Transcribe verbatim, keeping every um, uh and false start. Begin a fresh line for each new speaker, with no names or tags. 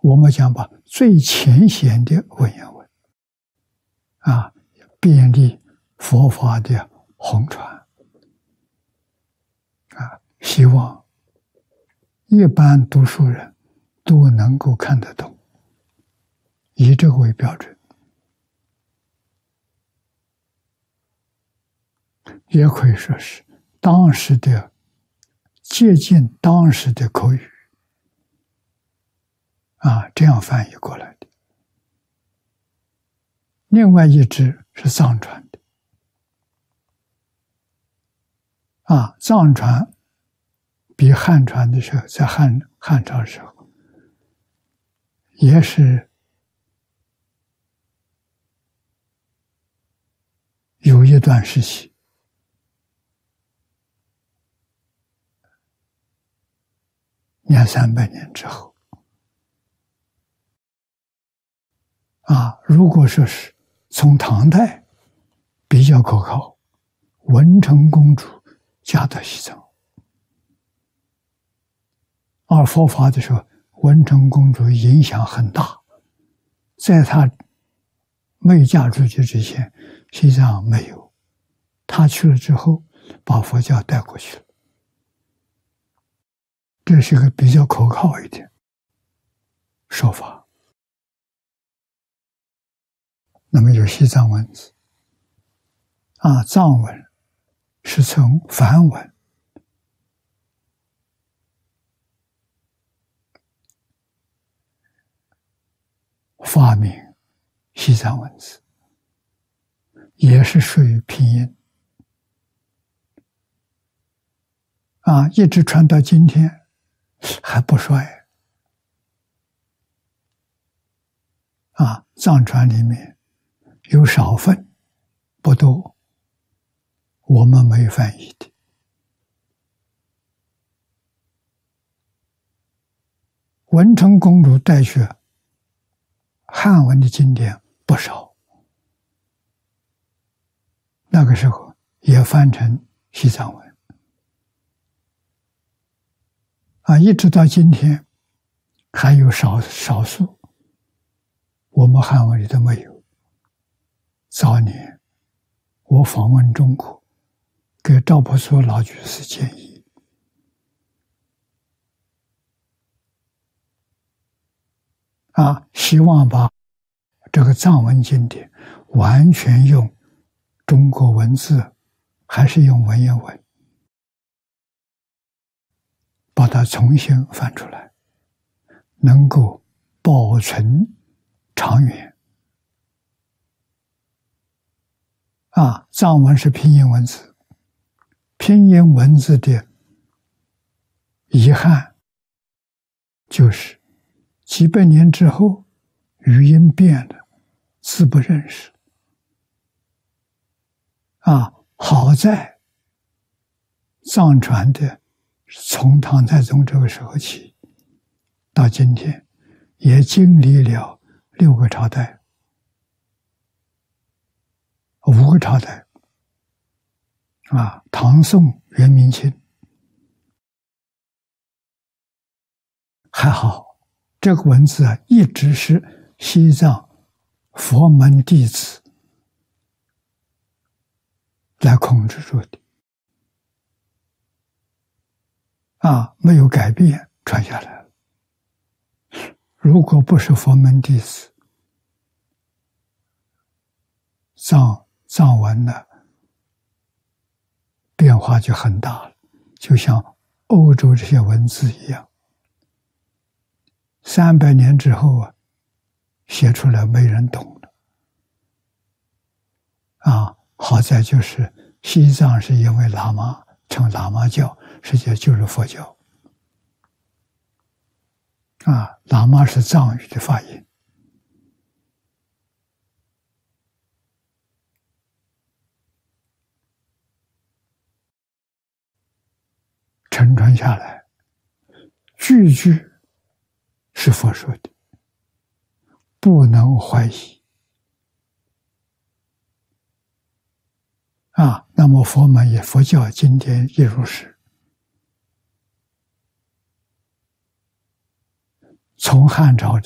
我们讲把最浅显的文言文啊，便利佛法的弘传啊，希望一般读书人都能够看得懂，以这个为标准，也可以说是当时的接近当时的口语啊，这样翻译过来的。另外一支是藏传的啊，藏传比汉传的时候，在汉汉朝的时候，也是有一段时期两三百年之后啊，如果说是从唐代比较可靠，文成公主嫁到西藏，而佛法的时候，文成公主影响很大，在她没嫁出去之前，西藏没有，她去了之后，把佛教带过去了，这是个比较可靠一点说法。那么有西藏文字啊，藏文是从梵文发明西藏文字，也是属于拼音啊，一直传到今天还不衰啊。藏传里面有少分不多，我们没翻译的。文成公主带去汉文的经典不少，那个时候也翻成西藏文啊，一直到今天还有少少数我们汉文里都没有。早年我访问中国，给赵朴初老居士建议啊，希望把这个藏文经典完全用中国文字，还是用文言文，把它重新翻出来，能够保存长远。啊，藏文是拼音文字，拼音文字的遗憾就是几百年之后语音变了，字不认识啊。好在藏传的从唐太宗这个时候起到今天，也经历了六个朝代，五个朝代啊，唐宋元明清，还好这个文字啊，一直是西藏佛门弟子来控制住的啊，没有改变，传下来了。如果不是佛门弟子，藏藏文呢变化就很大了，就像欧洲这些文字一样，三百年之后啊，写出来没人懂了啊。好在就是西藏是因为喇嘛成喇嘛教，实际上就是佛教啊，喇嘛是藏语的发音。承传下来，句句是佛说的，不能怀疑啊。那么佛门也佛教经典也如是，从汉朝